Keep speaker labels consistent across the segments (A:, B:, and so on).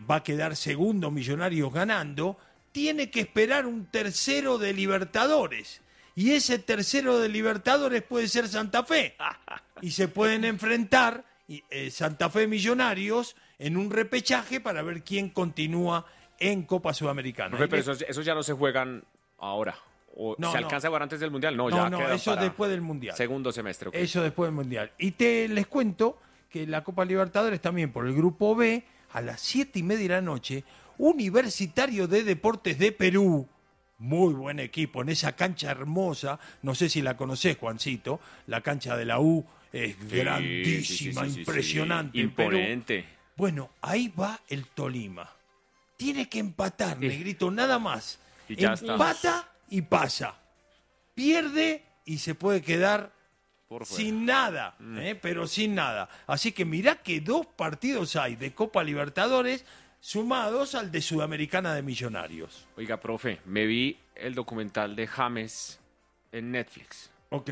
A: va a quedar segundo Millonarios ganando, tiene que esperar un tercero de Libertadores. Y ese tercero de Libertadores puede ser Santa Fe. Y se pueden enfrentar Santa Fe Millonarios en un repechaje para ver quién continúa en Copa Sudamericana.
B: Profe, pero eso ya no se juegan ahora. ¿O se alcanza a jugar antes del Mundial? No, ya queda
A: eso
B: para
A: después del Mundial.
B: Segundo semestre. Okay.
A: Eso después del Mundial. Y les cuento que la Copa Libertadores también por el Grupo B, a las 7:30 de la noche, Universitario de Deportes de Perú, muy buen equipo, en esa cancha hermosa, no sé si la conocés, Juancito, la cancha de la U es grandísima, impresionante.
B: Imponente.
A: Bueno, ahí va el Tolima. Tiene que empatar, Negrito, nada más.
B: Y ya
A: empata y pasa. Pierde y se puede quedar sin nada, pero sin nada. Así que mirá que 2 partidos hay de Copa Libertadores sumados al de Sudamericana de Millonarios.
B: Oiga, profe, me vi el documental de James en Netflix.
A: Ok.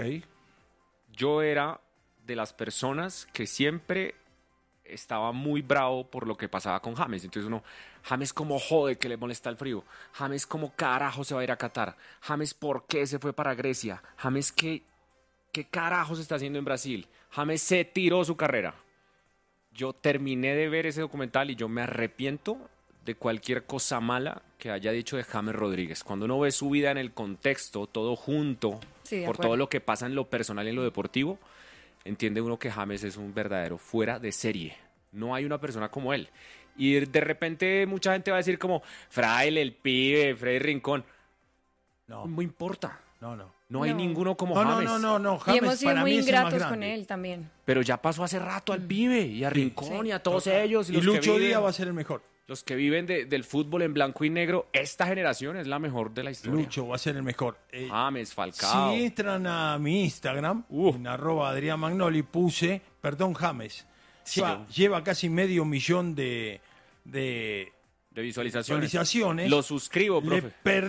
B: Yo era de las personas que siempre estaba muy bravo por lo que pasaba con James. Entonces James como jode que le molesta el frío. James como carajo se va a ir a Qatar. James por qué se fue para Grecia. James qué carajo se está haciendo en Brasil. James se tiró su carrera. Yo terminé de ver ese documental y yo me arrepiento de cualquier cosa mala que haya dicho de James Rodríguez. Cuando uno ve su vida en el contexto, todo junto, por todo lo que pasa en lo personal y en lo deportivo, entiende uno que James es un verdadero fuera de serie. No hay una persona como él. Y de repente mucha gente va a decir como, Fraile, el pibe, Freddy Rincón. No importa. No hay ninguno como James.
A: No.
C: James, y hemos sido muy ingratos con él también.
B: Pero ya pasó hace rato al pibe y a Rincón y a todos ellos.
A: Y Lucho Díaz va a ser el mejor.
B: Los que viven del fútbol en blanco y negro, esta generación es la mejor de la historia.
A: Lucho va a ser el mejor.
B: James, Falcao.
A: Si entran a mi Instagram, en @AdriánMagnoli, puse, James. Lleva casi 500.000 de visualizaciones.
B: Lo suscribo, profe.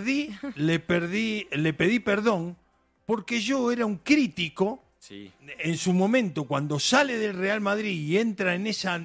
A: Le pedí perdón porque yo era un crítico en su momento cuando sale del Real Madrid y entra en esa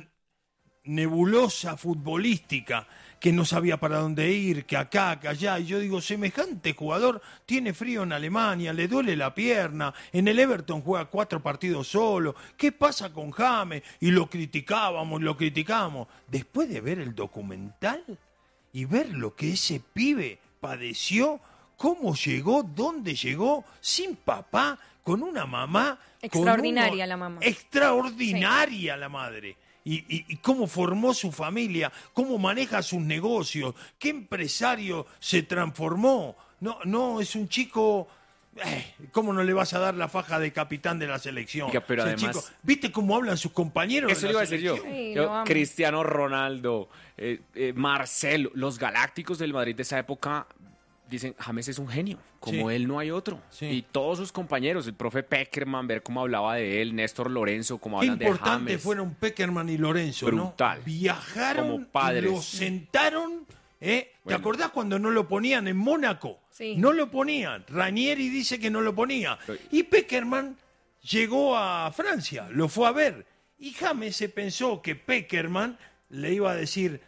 A: nebulosa futbolística que no sabía para dónde ir, que acá, que allá, y yo digo, semejante jugador tiene frío en Alemania, le duele la pierna, en el Everton juega 4 partidos solo, ¿qué pasa con James? Y lo criticábamos. Después de ver el documental y ver lo que ese pibe padeció, cómo llegó, dónde llegó, sin papá, con una mamá...
C: Extraordinaria la mamá.
A: Extraordinaria la madre. Y cómo formó su familia, cómo maneja sus negocios, qué empresario se transformó. No, es un chico... ¿Cómo no le vas a dar la faja de capitán de la selección?
B: Pero además,
A: chico, ¿viste cómo hablan sus compañeros?
B: Eso le iba a decir yo. Cristiano Ronaldo, Marcelo, los galácticos del Madrid de esa época dicen, James es un genio, como él no hay otro. Y todos sus compañeros, el profe Peckerman, ver cómo hablaba de él, Néstor Lorenzo, cómo hablan de James.
A: Qué importante fueron Peckerman y Lorenzo,
B: brutal.
A: ¿no? Viajaron,
B: como padres.
A: lo sentaron. ¿Te acordás cuando no lo ponían en Mónaco?
C: Sí.
A: No lo ponían. Ranieri dice que no lo ponía. Y Peckerman llegó a Francia, lo fue a ver. Y James se pensó que Peckerman le iba a decir...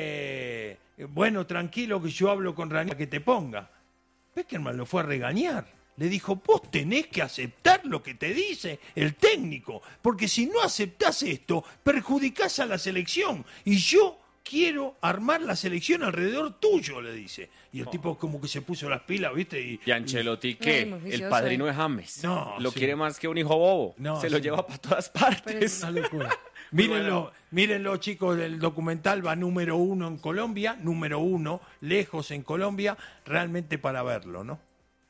A: bueno, tranquilo que yo hablo con Ranieri que te ponga. Peckerman lo fue a regañar. Le dijo, vos tenés que aceptar lo que te dice el técnico, porque si no aceptás esto, perjudicás a la selección. Y yo quiero armar la selección alrededor tuyo, le dice. Y el tipo como que se puso las pilas, ¿viste?
B: ¿Y Ancelotti qué? El padrino de James.
A: No,
B: lo quiere más que un hijo bobo. Se lo lleva para todas partes.
A: Es una locura. Mírenlo, chicos, el documental va número 1 en Colombia, número 1, lejos en Colombia, realmente para verlo, ¿no?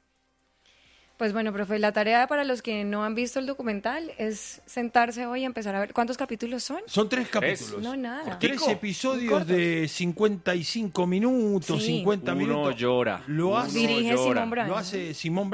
C: Pues bueno, profe, la tarea para los que no han visto el documental es sentarse hoy y empezar a ver. ¿Cuántos capítulos son?
A: Son 3 capítulos.
C: No, nada.
A: 3 episodios de 55 minutos, 50 minutos.
B: Uno llora.
C: Dirige Simón Brand.
A: Lo hace Simón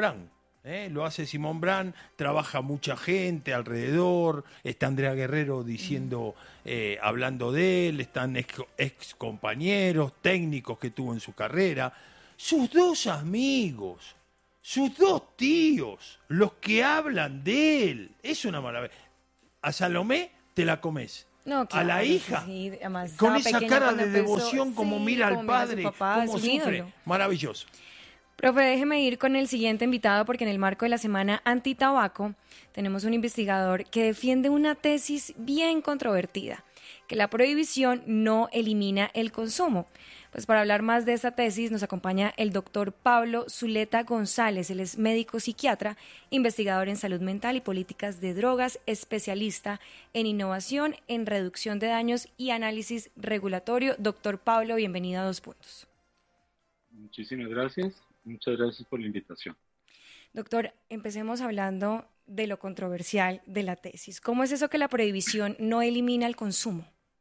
A: Brand. Trabaja mucha gente alrededor. Está Andrea Guerrero diciendo, hablando de él. Están ex compañeros, técnicos que tuvo en su carrera. Sus 2 amigos. Sus 2 tíos, los que hablan de él. Es una maravilla. A Salomé te la comés.
C: No,
A: a la
C: claro,
A: hija,
C: sí, además
A: con
C: estaba
A: esa
C: pequeña
A: cara
C: cuando
A: de
C: empezó.
A: devoción, como
C: Sí,
A: mira al
C: como mira a su
A: padre,
C: papá,
A: cómo
C: es un
A: sufre.
C: ídolo.
A: Maravilloso.
C: Profe, déjeme ir con el siguiente invitado porque en el marco de la Semana Antitabaco tenemos un investigador que defiende una tesis bien controvertida, que la prohibición no elimina el consumo. Pues para hablar más de esta tesis nos acompaña el doctor Pablo Zuleta González. Él es médico psiquiatra, investigador en salud mental y políticas de drogas, especialista en innovación, en reducción de daños y análisis regulatorio. Doctor Pablo, bienvenido a Dos Puntos.
D: Muchísimas gracias. Muchas gracias por la invitación.
C: Doctor, empecemos hablando de lo controversial de la tesis. ¿Cómo es eso que la prohibición no elimina el consumo?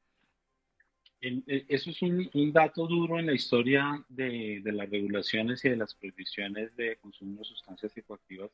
D: Eso es un dato duro en la historia de las regulaciones y de las prohibiciones de consumo de sustancias psicoactivas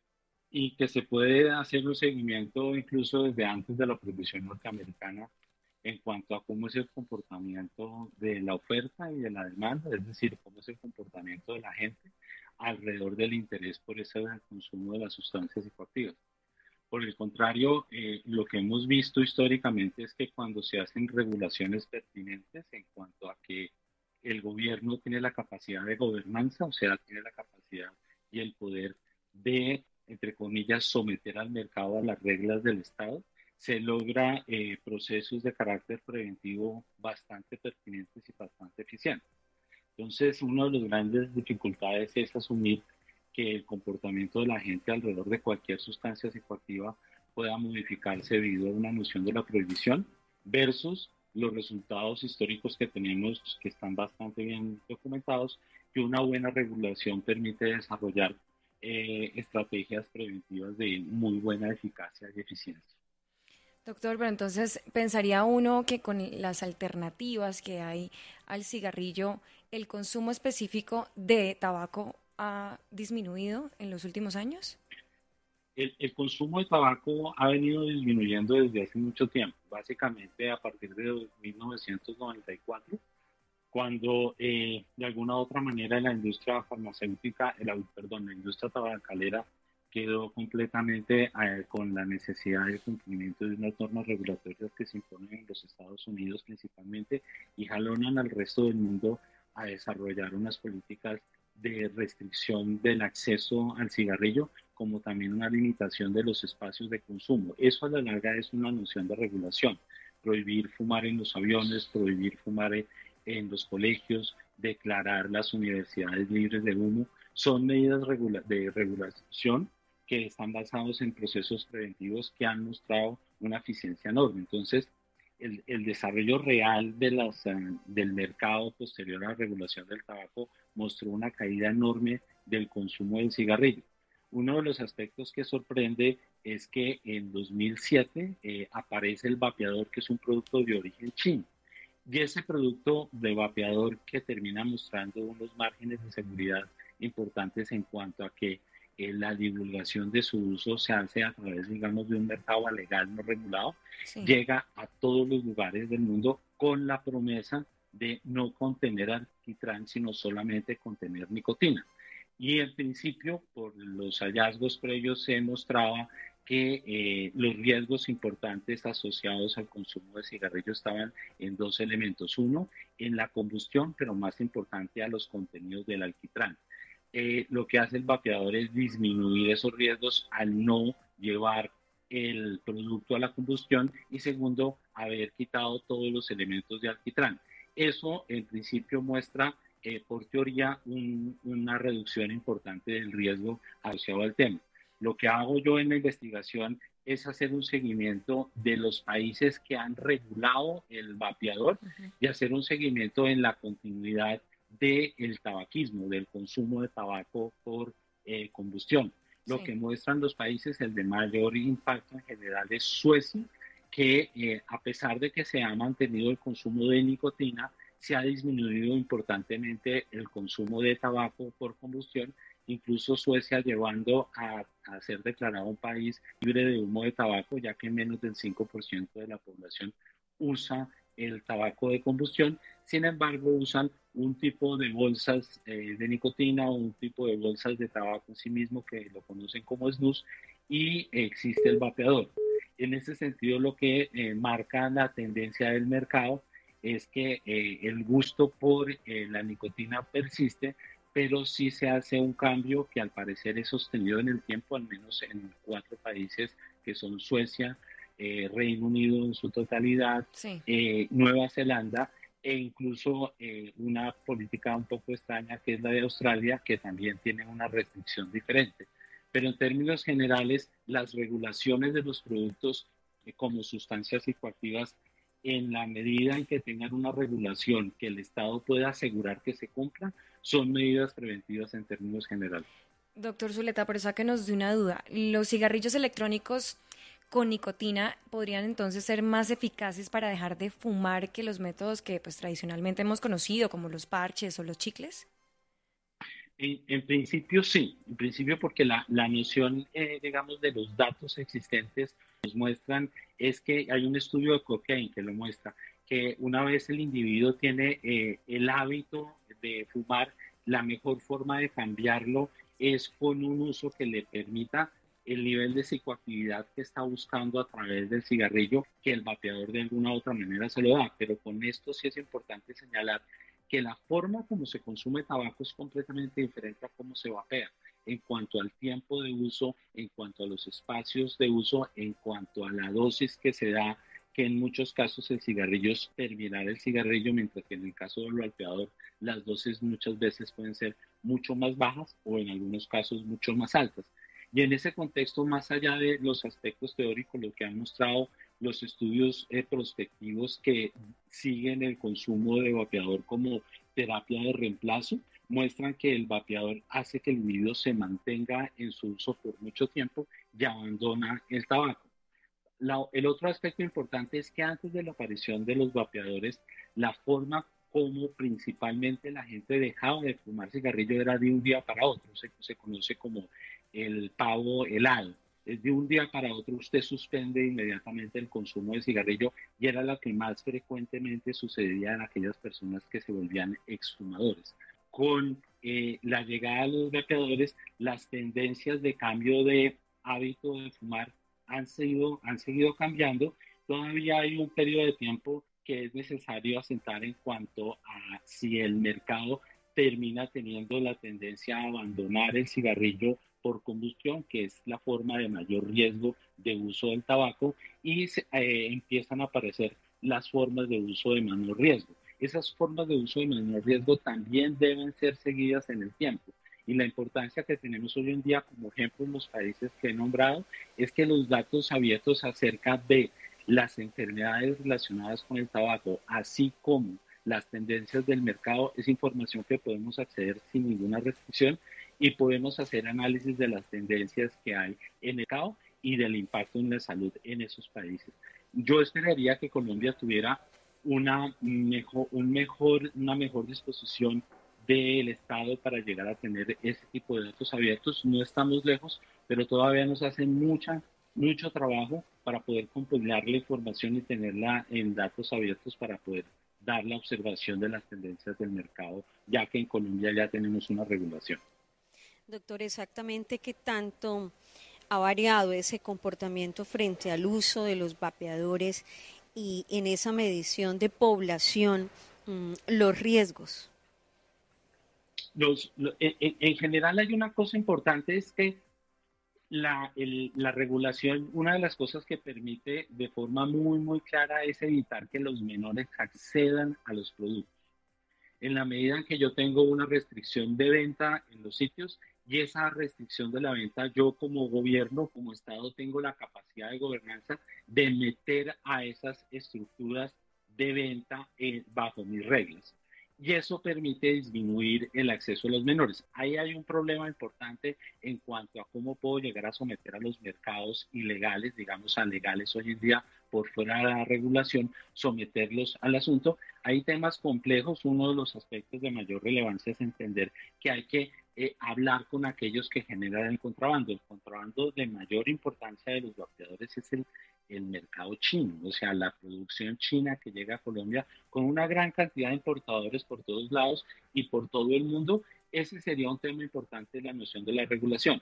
D: y que se puede hacer un seguimiento incluso desde antes de la prohibición norteamericana en cuanto a cómo es el comportamiento de la oferta y de la demanda, es decir, cómo es el comportamiento de la gente alrededor del interés por ese consumo de las sustancias psicoactivas. Por el contrario, lo que hemos visto históricamente es que cuando se hacen regulaciones pertinentes en cuanto a que el gobierno tiene la capacidad de gobernanza, o sea, tiene la capacidad y el poder de, entre comillas, someter al mercado a las reglas del Estado, se logra procesos de carácter preventivo bastante pertinentes y bastante eficientes. Entonces, una de las grandes dificultades es asumir que el comportamiento de la gente alrededor de cualquier sustancia psicoactiva pueda modificarse debido a una noción de la prohibición versus los resultados históricos que tenemos que están bastante bien documentados, que una buena regulación permite desarrollar estrategias preventivas de muy buena eficacia y eficiencia.
C: Doctor, pero entonces pensaría uno que con las alternativas que hay al cigarrillo, el consumo específico de tabaco ha disminuido en los últimos años.
D: El consumo de tabaco ha venido disminuyendo desde hace mucho tiempo, básicamente a partir de 1994, cuando de alguna u otra manera la industria farmacéutica, la industria tabacalera quedó completamente con la necesidad de cumplimiento de unas normas regulatorias que se imponen en los Estados Unidos principalmente y jalonan al resto del mundo a desarrollar unas políticas de restricción del acceso al cigarrillo, como también una limitación de los espacios de consumo. Eso a la larga es una noción de regulación. Prohibir fumar en los aviones, prohibir fumar en los colegios, declarar las universidades libres de humo, son medidas de regulación que están basados en procesos preventivos que han mostrado una eficiencia enorme. Entonces, el desarrollo real del mercado posterior a la regulación del tabaco mostró una caída enorme del consumo del cigarrillo. Uno de los aspectos que sorprende es que en 2007 aparece el vapeador, que es un producto de origen chino. Y ese producto de vapeador que termina mostrando unos márgenes de seguridad importantes en cuanto a que la divulgación de su uso se hace a través, digamos, de un mercado legal no regulado, sí, llega a todos los lugares del mundo con la promesa de no contener alquitrán, sino solamente contener nicotina. Y en principio, por los hallazgos previos, se mostraba que los riesgos importantes asociados al consumo de cigarrillos estaban en dos elementos. Uno, en la combustión, pero más importante, a los contenidos del alquitrán. Lo que hace el vapeador es disminuir esos riesgos al no llevar el producto a la combustión y segundo, haber quitado todos los elementos de alquitrán. Eso en principio muestra por teoría una reducción importante del riesgo asociado al tema. Lo que hago yo en la investigación es hacer un seguimiento de los países que han regulado el vapeador y hacer un seguimiento en la continuidad del tabaquismo, del consumo de tabaco por combustión. Lo que muestran los países, el de mayor impacto en general es Suecia, que a pesar de que se ha mantenido el consumo de nicotina, se ha disminuido importantemente el consumo de tabaco por combustión, incluso Suecia llevando a ser declarado un país libre de humo de tabaco, ya que menos del 5% de la población usa el tabaco de combustión. Sin embargo, usan un tipo de bolsas de nicotina o un tipo de bolsas de tabaco en sí mismo que lo conocen como snus y existe el vapeador. En ese sentido, lo que marca la tendencia del mercado es que el gusto por la nicotina persiste, pero sí se hace un cambio que al parecer es sostenido en el tiempo, al menos en 4 países que son Suecia, Reino Unido en su totalidad,
C: Sí.
D: Nueva Zelanda e incluso una política un poco extraña que es la de Australia, que también tiene una restricción diferente. Pero en términos generales, las regulaciones de los productos como sustancias psicoactivas, en la medida en que tengan una regulación que el Estado pueda asegurar que se cumpla, son medidas preventivas en términos generales.
C: Doctor Zuleta, pero sáquenos de una duda. ¿Los cigarrillos electrónicos con nicotina podrían entonces ser más eficaces para dejar de fumar que los métodos que pues tradicionalmente hemos conocido, como los parches o los chicles?
D: En principio sí, en principio porque la noción, digamos, de los datos existentes nos muestran, es que hay un estudio de Cochrane que lo muestra, que una vez el individuo tiene el hábito de fumar, la mejor forma de cambiarlo es con un uso que le permita el nivel de psicoactividad que está buscando a través del cigarrillo, que el vapeador de alguna u otra manera se lo da. Pero con esto sí es importante señalar que la forma como se consume tabaco es completamente diferente a cómo se vapea, en cuanto al tiempo de uso, en cuanto a los espacios de uso, en cuanto a la dosis que se da, que en muchos casos el cigarrillo es terminar el cigarrillo, mientras que en el caso del vapeador las dosis muchas veces pueden ser mucho más bajas o en algunos casos mucho más altas. Y en ese contexto, más allá de los aspectos teóricos, lo que han mostrado los estudios prospectivos que siguen el consumo de vapeador como terapia de reemplazo, muestran que el vapeador hace que el individuo se mantenga en su uso por mucho tiempo y abandona el tabaco. El otro aspecto importante es que antes de la aparición de los vapeadores, la forma como principalmente la gente dejaba de fumar cigarrillo era de un día para otro, se conoce como el pavo helado. Es de un día para otro usted suspende inmediatamente el consumo de cigarrillo y era lo que más frecuentemente sucedía en aquellas personas que se volvían exfumadores. Con la llegada de los vapeadores, las tendencias de cambio de hábito de fumar han seguido cambiando. Todavía hay un periodo de tiempo que es necesario asentar en cuanto a si el mercado termina teniendo la tendencia a abandonar el cigarrillo por combustión, que es la forma de mayor riesgo de uso del tabaco, y empiezan a aparecer las formas de uso de menor riesgo. Esas formas de uso de menor riesgo también deben ser seguidas en el tiempo. Y la importancia que tenemos hoy en día, como ejemplo en los países que he nombrado, es que los datos abiertos acerca de las enfermedades relacionadas con el tabaco, así como las tendencias del mercado, es información que podemos acceder sin ninguna restricción y podemos hacer análisis de las tendencias que hay en el mercado y del impacto en la salud en esos países. Yo esperaría que Colombia tuviera una mejor disposición del Estado para llegar a tener ese tipo de datos abiertos. No estamos lejos, pero todavía nos hace mucho trabajo para poder compilar la información y tenerla en datos abiertos para poder dar la observación de las tendencias del mercado, ya que en Colombia ya tenemos una regulación.
E: Doctor, exactamente qué tanto ha variado ese comportamiento frente al uso de los vapeadores y en esa medición de población, los riesgos.
D: En general hay una cosa importante, es que la regulación, una de las cosas que permite de forma muy clara es evitar que los menores accedan a los productos. En la medida en que yo tengo una restricción de venta en los sitios y esa restricción de la venta, yo como gobierno, como Estado, tengo la capacidad de gobernanza de meter a esas estructuras de venta bajo mis reglas. Y eso permite disminuir el acceso a los menores. Ahí hay un problema importante en cuanto a cómo puedo llegar a someter a los mercados ilegales, digamos a legales hoy en día por fuera de la regulación, someterlos al asunto. Hay temas complejos. Uno de los aspectos de mayor relevancia es entender que hay que hablar con aquellos que generan el contrabando. El contrabando de mayor importancia de los vapeadores es el mercado chino, o sea, la producción china que llega a Colombia con una gran cantidad de importadores por todos lados y por todo el mundo. Ese sería un tema importante de la noción de la regulación.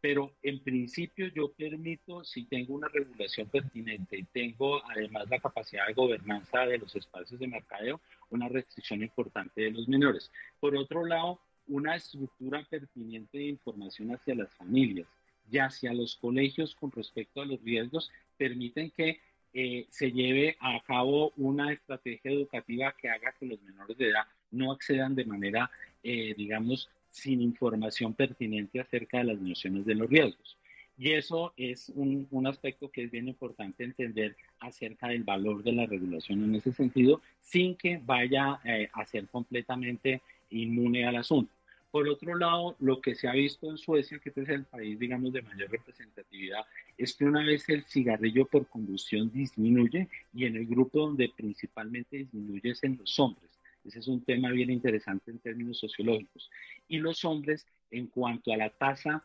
D: pero en principio yo permito, si tengo una regulación pertinente y tengo además la capacidad de gobernanza de los espacios de mercadeo, una restricción importante de los menores. Por otro lado, una estructura pertinente de información hacia las familias y hacia los colegios con respecto a los riesgos permiten que se lleve a cabo una estrategia educativa que haga que los menores de edad no accedan de manera, digamos, sin información pertinente acerca de las nociones de los riesgos. Y eso es un aspecto que es bien importante entender acerca del valor de la regulación en ese sentido, sin que vaya a ser completamente inmune al asunto. Por otro lado, lo que se ha visto en Suecia, que es el país, digamos, de mayor representatividad, es que una vez el cigarrillo por combustión disminuye, y en el grupo donde principalmente disminuye es en los hombres. Ese es un tema bien interesante en términos sociológicos. Y los hombres, en cuanto a la tasa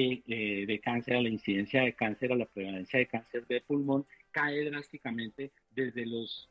D: de cáncer, a la incidencia de cáncer, a la prevalencia de cáncer de pulmón, cae drásticamente desde los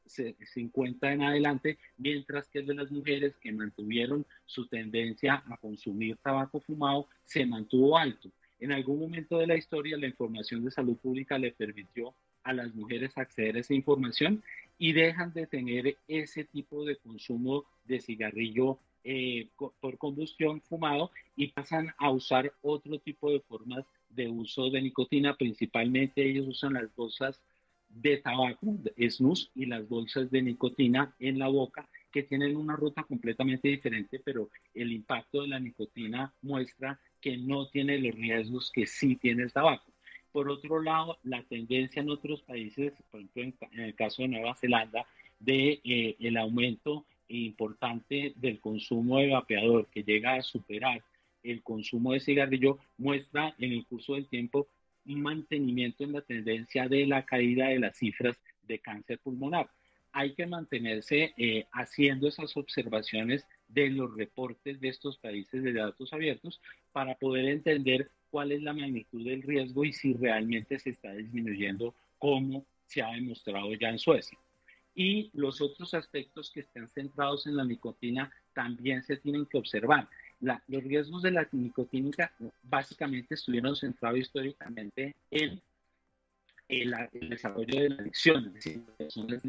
D: 50 en adelante, mientras que el de las mujeres, que mantuvieron su tendencia a consumir tabaco fumado, se mantuvo alto. En algún momento de la historia, la información de salud pública le permitió a las mujeres acceder a esa información y dejan de tener ese tipo de consumo de cigarrillo por combustión fumado y pasan a usar otro tipo de formas de uso de nicotina. Principalmente ellos usan las bolsas de tabaco, snus, y las bolsas de nicotina en la boca, que tienen una ruta completamente diferente, pero el impacto de la nicotina muestra que no tiene los riesgos que sí tiene el tabaco. Por otro lado, la tendencia en otros países, por ejemplo en el caso de Nueva Zelanda, de el aumento importante del consumo de vapeador, que llega a superar el consumo de cigarrillo, muestra en el curso del tiempo un mantenimiento en la tendencia de la caída de las cifras de cáncer pulmonar. Hay que mantenerse haciendo esas observaciones de los reportes de estos países de datos abiertos para poder entender cuál es la magnitud del riesgo y si realmente se está disminuyendo, como se ha demostrado ya en Suecia. Y los otros aspectos que están centrados en la nicotina también se tienen que observar. Los riesgos de la nicotina básicamente estuvieron centrados históricamente en el desarrollo de la adicción, es decir, personas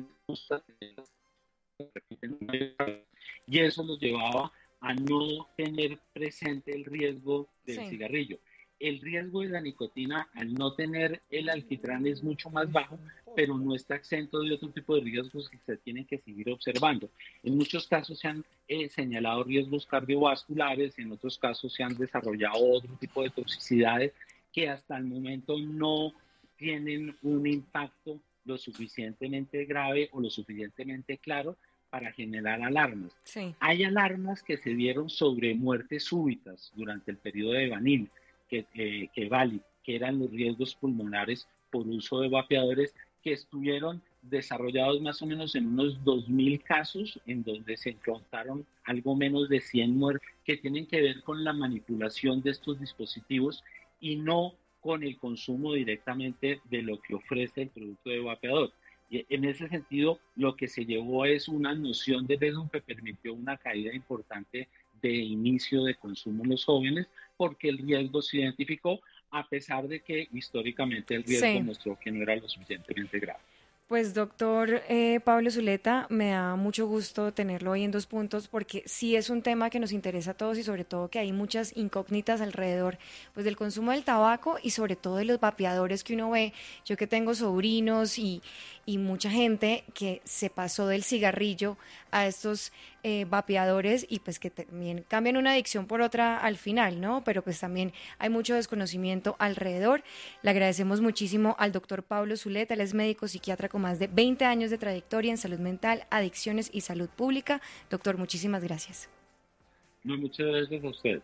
D: y eso los llevaba a no tener presente el riesgo del cigarrillo. El riesgo de la nicotina, al no tener el alquitrán, es mucho más bajo, pero no está exento de otro tipo de riesgos que se tienen que seguir observando. En muchos casos se han señalado riesgos cardiovasculares, en otros casos se han desarrollado otro tipo de toxicidades que hasta el momento no tienen un impacto lo suficientemente grave o lo suficientemente claro para generar alarmas. Sí. Hay alarmas que se dieron sobre muertes súbitas durante el periodo de Vanil, que eran los riesgos pulmonares por uso de vapeadores, que estuvieron desarrollados más o menos en unos 2.000 casos, en donde se encontraron algo menos de 100 muertes, que tienen que ver con la manipulación de estos dispositivos y no con el consumo directamente de lo que ofrece el producto de vapeador. Y en ese sentido, lo que se llevó es una noción de riesgo que permitió una caída importante de inicio de consumo en los jóvenes, porque el riesgo se identificó, a pesar de que históricamente el riesgo mostró que no era lo suficientemente grave.
C: Pues doctor Pablo Zuleta, me da mucho gusto tenerlo hoy en Dos Puntos, porque sí es un tema que nos interesa a todos y sobre todo que hay muchas incógnitas alrededor pues del consumo del tabaco y sobre todo de los vapeadores que uno ve. Yo que tengo sobrinos y mucha gente que se pasó del cigarrillo a estos vapeadores y pues que también cambian una adicción por otra al final, ¿no? Pero pues también hay mucho desconocimiento alrededor. Le agradecemos muchísimo al doctor Pablo Zuleta, él es médico psiquiatra con más de 20 años de trayectoria en salud mental, adicciones y salud pública. Doctor, muchísimas gracias.
D: No, muchas gracias a usted.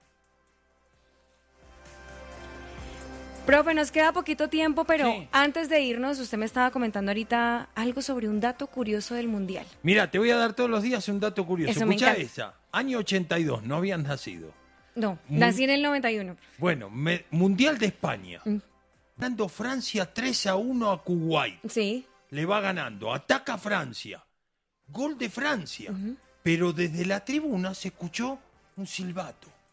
C: Profe, nos queda poquito tiempo, pero antes de irnos, usted me estaba comentando ahorita algo sobre un dato curioso del Mundial.
A: Mira, te voy a dar todos los días un dato curioso. Escucha esa. Año 82, no habían nacido.
C: No, nací en el 91.
A: Bueno, Mundial de España. Ganando Francia 3-1 a Kuwait.
C: Sí.
A: Le va ganando. Ataca Francia. Gol de Francia. Pero desde la tribuna se escuchó un silbato.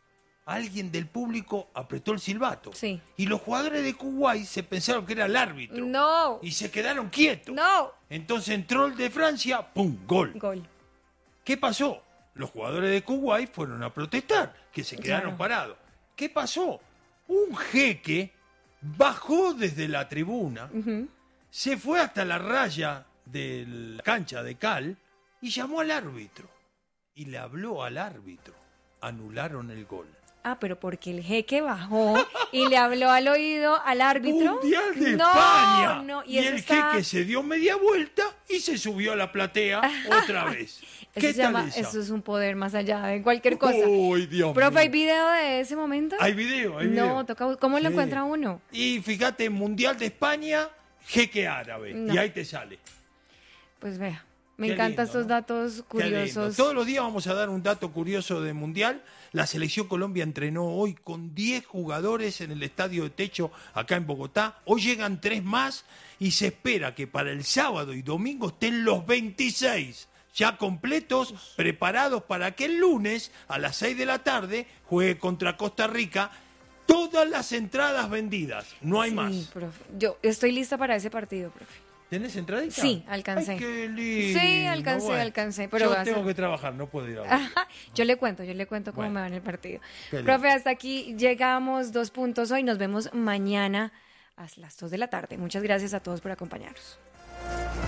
A: alguien del público apretó el silbato.
C: Sí.
A: Y los jugadores de Kuwait se pensaron que era el árbitro.
C: No.
A: Y se quedaron quietos.
C: No.
A: Entonces entró el de Francia, ¡pum! Gol.
C: Gol.
A: ¿Qué pasó? Los jugadores de Kuwait fueron a protestar, que se quedaron parados. ¿Qué pasó? Un jeque bajó desde la tribuna, se fue hasta la raya de la cancha de cal y llamó al árbitro. Y le habló al árbitro. Anularon el gol.
C: Ah, pero porque el jeque bajó y le habló al oído al árbitro.
A: Mundial de España.
C: No,
A: y el jeque se dio media vuelta y se subió a la platea otra vez. ¿Qué tal esa?
C: Eso es un poder más allá de cualquier cosa.
A: ¡Uy, Dios
C: Profe,
A: mío!
C: ¿hay video de ese momento?
A: Hay video, hay video.
C: No, toca, ¿cómo lo encuentra uno?
A: Y fíjate, Mundial de España, jeque árabe.
C: No.
A: Y ahí te sale.
C: Pues vea, me
A: Qué
C: encantan
A: lindo,
C: estos
A: ¿no?
C: datos
A: Qué lindo.
C: curiosos.
A: Todos los días vamos a dar un dato curioso de Mundial. La Selección Colombia entrenó hoy con 10 jugadores en el Estadio de Techo acá en Bogotá. Hoy llegan 3 más y se espera que para el sábado y domingo estén los 26 ya completos, preparados para que el lunes a las 6 de la tarde juegue contra Costa Rica. Todas las entradas vendidas, no hay más.
C: Profe. Yo estoy lista para ese partido, profe.
A: ¿Tenés entradita?
C: Sí, alcancé.
A: Ay, qué lindo.
C: Sí, alcancé. Pero
A: yo
C: va a
A: tengo
C: ser-
A: que trabajar, no puedo ir a ver.
C: Yo le cuento cómo
A: Bueno.
C: me va en el partido.
A: Qué lindo.
C: Profe, hasta aquí llegamos, 2 puntos hoy. Nos vemos mañana a las 2 de la tarde. Muchas gracias a todos por acompañarnos.